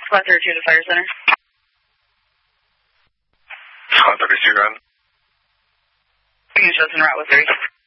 Squad 32 to Fire Center. Squad 32, go ahead. Being shows en route with 3.